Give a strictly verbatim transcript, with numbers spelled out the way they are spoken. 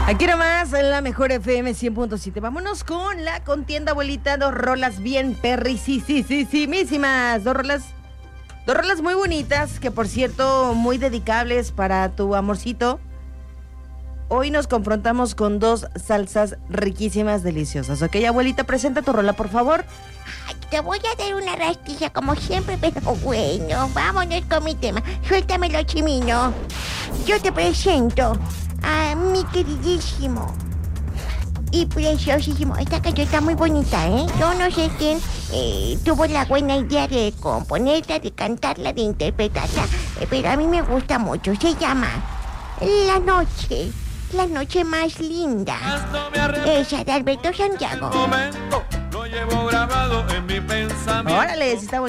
Aquí nomás en la mejor F M cien punto siete. Vámonos con la contienda, abuelita. Dos rolas bien perricisísimas. Dos rolas, dos rolas muy bonitas, que por cierto, muy dedicables para tu amorcito. Hoy nos confrontamos con dos salsas riquísimas, deliciosas. Ok, abuelita, presenta tu rola, por favor. Ay, te voy a dar una rastilla como siempre, pero bueno, vámonos con mi tema. Suéltamelo, Chimino. Yo te presento a mi queridísimo y preciosísimo. Esta canción está muy bonita, ¿eh? Yo no sé quién eh, tuvo la buena idea de componerla, de cantarla, de interpretarla, eh, pero a mí me gusta mucho. Se llama La Noche, la noche más linda. Esa de Alberto Santiago. Lo llevo grabado en mi pensamiento. Órale, si está bonito.